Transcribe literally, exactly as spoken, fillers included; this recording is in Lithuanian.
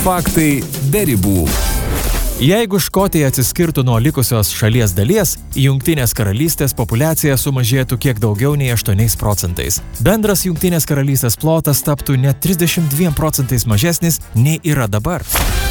Faktai be ribų. Jeigu Škotija atsiskirtų nuo likusios šalies dalies, Jungtinės karalystės populiacija sumažėtų kiek daugiau nei aštuoniais procentais. Bendras Jungtinės karalystės plotas taptų net trisdešimt dviem procentais mažesnis nei yra dabar.